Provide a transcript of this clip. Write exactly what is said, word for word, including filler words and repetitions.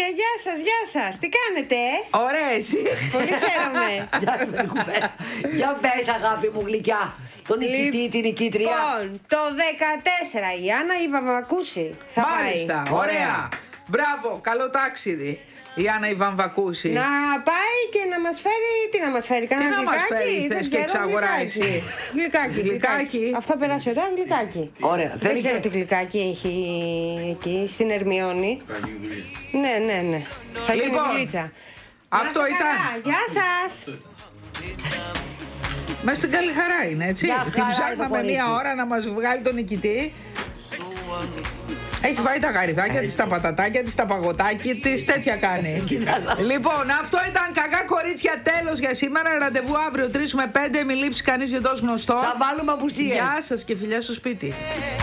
γεια σας, γεια σας. Τι κάνετε, ε? Ωραία, εσύ. Πολύ χαίρομαι. Για πες, αγάπη μου γλυκιά. Τον νικητή, την νικήτρια. Λοιπόν, το δεκατέσσερα η Άννα η Βαμβακούση θα Μάλιστα, πάει. ωραία. Μπράβο, καλό ταξίδι. Η Άννα η Βαμβακούση. Να πάει και να μας φέρει, τι να μας φέρει, κανένα να μας γλυκάκι? φέρει, Δεν θες και ξέρω, εξαγοράσει. γλυκάκι. Γλυκάκι, Γλυκάκι. γλυκάκι. Αυτό περάσει ωραία, γλυκάκι. Ωραία, Δεν θέλει ξέρω και- τι γλυκάκι έχει εκεί, στην Ερμιόνη. Ναι, ναι, ναι. Θα γίνει Λοιπόν, δουλίτσα. αυτό Να είστε ήταν. καλά, γεια σας. Μέσα στην καλή χαρά είναι, έτσι. Μια Την χαρά ψάχναμε το μία κορίτσι. ώρα να μας βγάλει τον νικητή. Έχει φάει τα γαριδάκια της, τα πατατάκια της, τα παγωτάκια της, τέτοια κάνει. Λοιπόν, αυτό ήταν Κακά Κορίτσια, τέλος για σήμερα. Ραντεβού αύριο τρεις με πέντε, μη λείψει κανείς για τόσο γνωστό. Θα βάλουμε απουσίες. Γεια σας και φιλιά στο σπίτι.